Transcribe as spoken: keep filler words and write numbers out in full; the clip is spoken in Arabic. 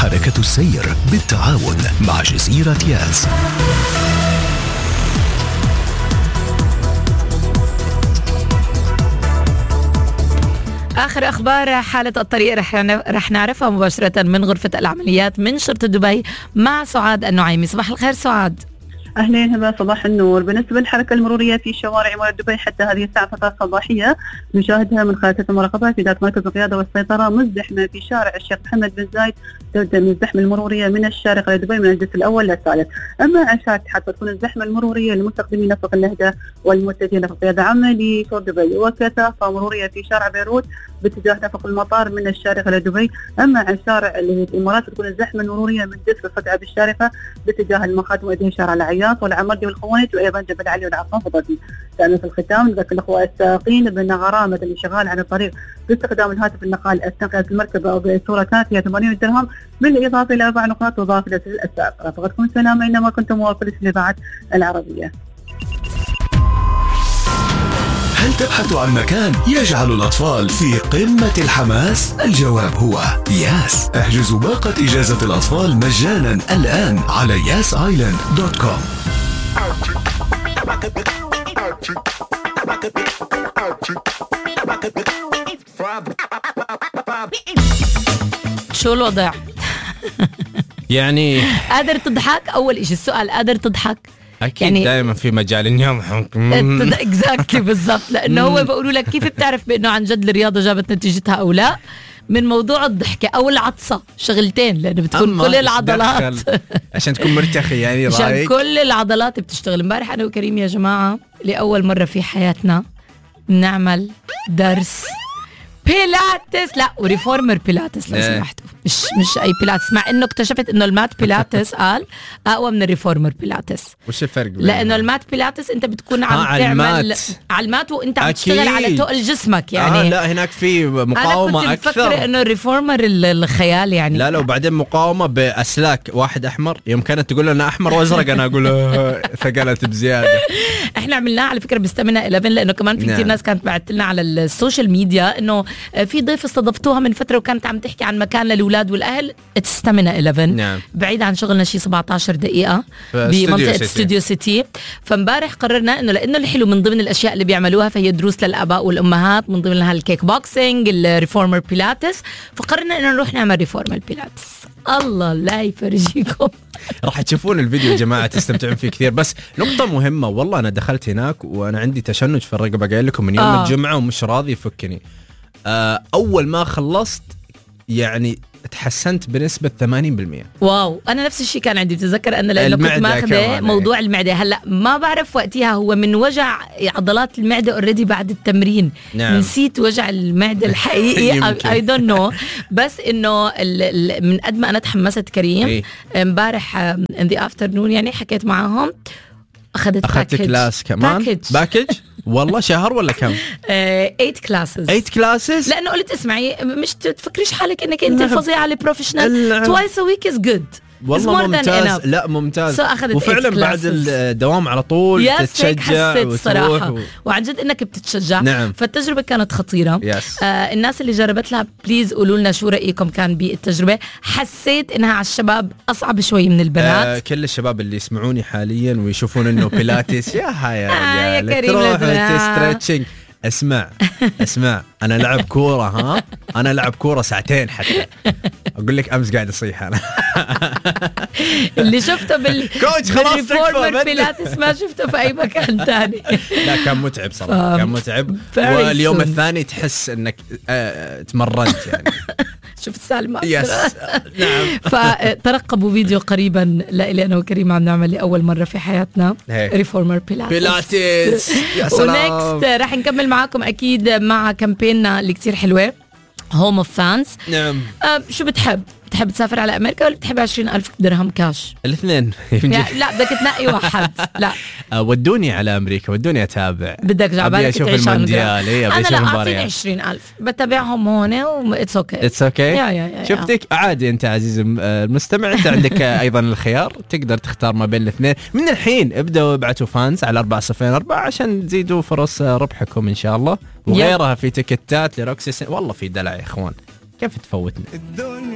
حركة السير بالتعاون مع جزيرة ياس. آخر أخبار حالة الطريق رح رح نعرفها مباشرة من غرفة العمليات من شرطة دبي مع سعاد النعيمي. صباح الخير سعاد. أهلين هبة، صباح النور. بالنسبة للحركة المرورية في شوارع إمارة دبي حتى هذه الساعة فترة صباحية نشاهدها من خلال المراقبات في ذات مركز القيادة والسيطرة مزدحمة في شارع الشيخ محمد بن زايد. تبدأ من الزحمة المرورية من الشارقة لدبي من الجزء الأول للثالث. أما عشان حتى تكون الزحمة المرورية لمستخدمي نفق النهدة والمتجهين نفق القيادة عامة لشرطة دبي، وكثافة مرورية في شارع بيروت باتجاه نفق المطار من الشارقة لدبي. أما عن شارع الإمارات تكون الزحمة المرورية من جسر الفقعة بالشارقة باتجاه المخاطم واتجاه شارع العياط والعمردي والخوانج وأيضا جبل علي والعقام فضلتي. لأن في الختام نذكر الأخوة السائقين بأن غرامة الانشغال عن الطريق باستخدام الهاتف النقال أثناء قيادة المركبة أو بصورة كانت هي ثمانين درهم، بالإضافة إلى أربع نقاط تضاف لسجل السائق. رافقتكم سلامة إنما كنتم موافقين للإذاعة العربية. هل تبحث عن مكان يجعل الأطفال في قمة الحماس؟ الجواب هو ياس. احجزوا باقة إجازة الأطفال مجانا الآن على ياس آيلاند دوت كوم. شو الوضع؟ يعني قادر تضحك؟ أول إشي السؤال، قادر تضحك؟ أكيد يعني دائما في مجال اليوم اكزاكتلي بالضبط، لأنه هو بقولوا لك كيف بتعرف بأنه عن جد الرياضة جابت نتيجتها أو لا؟ من موضوع الضحكة أو العطسة، شغلتين، لأنه بتكون كل العضلات عشان تكون مرتخي يعني رايك، عشان كل العضلات بتشتغل. امبارح أنا وكريم يا جماعة لأول مرة في حياتنا نعمل درس بيلاتس، لا وريفورمر بيلاتس لو سمحتوا، مش مش اي بيلاتس، مع انه اكتشفت انه المات بيلاتس قال اقوى من الريفورمر بيلاتس. وش الفرق؟ لانه المات بيلاتس انت بتكون عم آه تعمل على المات وانت عم تشتغل على تقل جسمك يعني. آه لا هناك في مقاومه أنا كنت اكثر. مفكر انه الريفورمر الخيال يعني. لا لا وبعدين مقاومه باسلاك. واحد احمر يوم كانت تقول لنا احمر وازرق انا اقول ثقلت بزياده. احنا عملناه على فكره باستمنا إحدى عشر، لانه كمان في كثير ناس كانت بعثت لنا على السوشيال ميديا انه في ضيف استضفتوها من فتره وكانت عم تحكي عن مكان للاولاد والاهل استمنا إحدى عشر. نعم. بعيد عن شغلنا شيء سبعة عشر دقيقه بمنطقه ستوديو سيتي. فامبارح قررنا انه لانه الحلو من ضمن الاشياء اللي بيعملوها فهي دروس للاباء والامهات، من ضمنها الكيك بوكسينج، الريفورمر بيلاتس، فقررنا انه نروح نعمل ريفورمر بيلاتس. الله لا يفرجيكم. راح تشوفون الفيديو يا جماعه تستمتعون فيه كثير. بس نقطه مهمه، والله انا دخلت هناك وانا عندي تشنج في الرقبه، قايل لكم من يوم آه. الجمعه ومش راضي يفكني. آه اول ما خلصت يعني تحسنت بنسبة ثمانين بالمئة. واو، أنا نفس الشيء كان عندي. تذكر أنا لأنه كنت ماخذة موضوع المعدة. هلأ ما بعرف وقتها هو من وجع عضلات المعدة أوريدي بعد التمرين. نعم. نسيت وجع المعدة الحقيقي I don't know. بس إنه من قد ما أنا تحمست كريم امبارح in the afternoon يعني حكيت معهم، أخذت أخذت كلاس كمان باكج, باكج. والله شهر ولا كم؟ eight classes. eight classes. لأنه قلت اسمعي مش تفكريش حالك إنك أنت فظيعة البروفيشنال. twice a week is good. والله ممتاز. لا ممتاز. وفعلا بعد الدوام على طول تتشجع الصراحة و... وعن جد انك بتتشجع. نعم. فالتجربة كانت خطيرة. يس. آه الناس اللي جربت لها بليز قولوا لنا شو رأيكم كان بالتجربة. حسيت انها على الشباب اصعب شوي من البنات. آه كل الشباب اللي يسمعوني حاليا ويشوفون انه بيلاتس يا هاي آه يا تروح تستريتشنج. اسمع اسمع انا لعب كوره، ها انا لعب كوره ساعتين حتى اقول لك امس قاعد اصيح انا. اللي شفته بال كوتش خلاص بالريفورمر بيلاتس ما شفته في اي مكان ثاني. لا كان متعب صراحه، كان متعب. واليوم الثاني تحس انك آه تمرنت يعني. شفت سالمة. يس نعم. فترقبوا فيديو قريبا لإلي أنا وكريم عم نعمل لأول مرة في حياتنا ريفورمر بيلاتس. بيلاتس يا سلام. ونكست راح نكمل معاكم أكيد مع كامبيننا اللي كتير حلوة هوم اوف فانز. نعم. أه شو بتحب؟ بتحب تسافر على أمريكا ولا بتحب عشرين ألف درهم كاش؟ الاثنين. لا بدك تنقي واحد. لا ودوني على أمريكا، ودوني أتابع. بدك جعبالك أشوف المونديال. إيه أنا لا أعطيني عشرين ألف بتابعهم هون وإتس أوكي. إتس أوكي. شفتك عادي أنت عزيزي المستمع، أنت عندك أيضا الخيار، تقدر تختار ما بين الاثنين من الحين. ابدأوا ابعتوا فانز على أربعة صفر أربعة عشان تزيدوا فرص ربحكم إن شاء الله. وغيرها في تيكتات لروكسي. والله في دلع يا إخوان، كيف تفوتنا؟